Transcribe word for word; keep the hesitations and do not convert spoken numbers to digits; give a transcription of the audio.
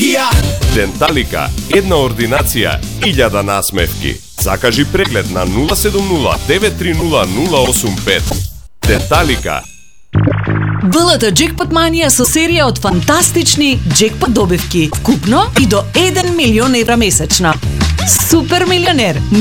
Денталика, една ординација, илјада насмевки. Закажи преглед на нула седум нула девет три нула нула осум пет. Денталика. ВЛТ Джекпот Манија со серија од фантастични джекпот добивки. Вкупно и до еден милион евра месечно. Супер милионер!